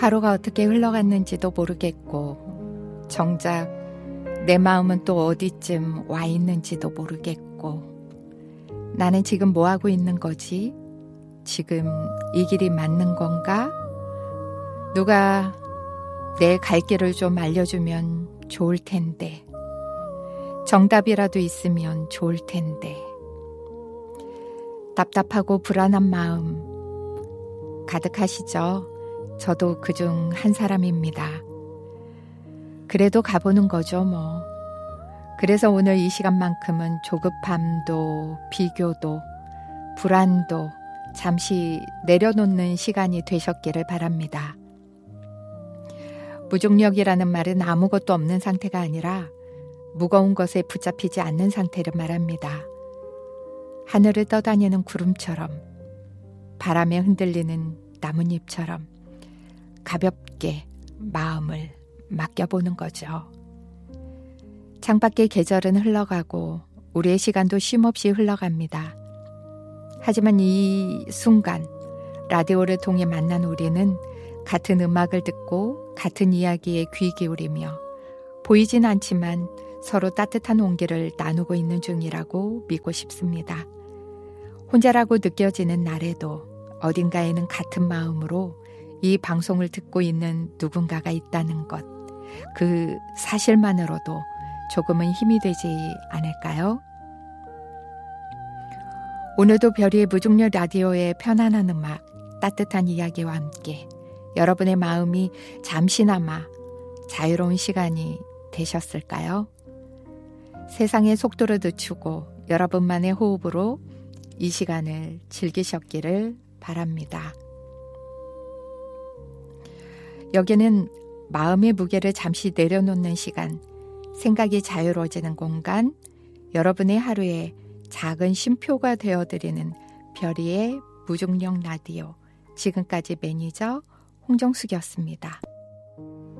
하루가 어떻게 흘러갔는지도 모르겠고 정작 내 마음은 또 어디쯤 와 있는지도 모르겠고 나는 지금 뭐 하고 있는 거지? 지금 이 길이 맞는 건가? 누가 내 갈 길을 좀 알려주면 좋을 텐데 정답이라도 있으면 좋을 텐데 답답하고 불안한 마음 가득하시죠? 저도 그중 한 사람입니다. 그래도 가보는 거죠, 뭐. 그래서 오늘 이 시간만큼은 조급함도 비교도 불안도 잠시 내려놓는 시간이 되셨기를 바랍니다. 무중력이라는 말은 아무것도 없는 상태가 아니라 무거운 것에 붙잡히지 않는 상태를 말합니다. 하늘을 떠다니는 구름처럼 바람에 흔들리는 나뭇잎처럼 가볍게 마음을 맡겨보는 거죠. 창밖의 계절은 흘러가고 우리의 시간도 쉼없이 흘러갑니다. 하지만 이 순간 라디오를 통해 만난 우리는 같은 음악을 듣고 같은 이야기에 귀 기울이며 보이진 않지만 서로 따뜻한 온기를 나누고 있는 중이라고 믿고 싶습니다. 혼자라고 느껴지는 날에도 어딘가에는 같은 마음으로 이 방송을 듣고 있는 누군가가 있다는 것, 그 사실만으로도 조금은 힘이 되지 않을까요? 오늘도 별이의 무중력 라디오의 편안한 음악, 따뜻한 이야기와 함께 여러분의 마음이 잠시나마 자유로운 시간이 되셨을까요? 세상의 속도를 늦추고 여러분만의 호흡으로 이 시간을 즐기셨기를 바랍니다. 여기는 마음의 무게를 잠시 내려놓는 시간, 생각이 자유로워지는 공간, 여러분의 하루에 작은 쉼표가 되어드리는 별이의 무중력 라디오. 지금까지 매니저 홍정숙이었습니다.